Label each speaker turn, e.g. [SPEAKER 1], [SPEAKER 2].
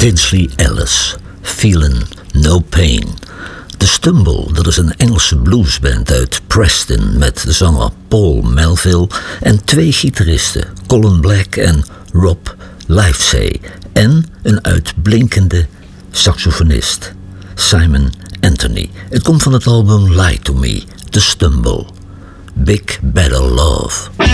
[SPEAKER 1] Dinsley Ellis, Feelin' No Pain. The Stumble, dat is een Engelse bluesband uit Preston met de zanger Paul Melville en 2 gitaristen, Colin Black en Rob Livesey, en een uitblinkende saxofonist, Simon Anthony. Het komt van het album Lie to Me, The Stumble, Big Better Love.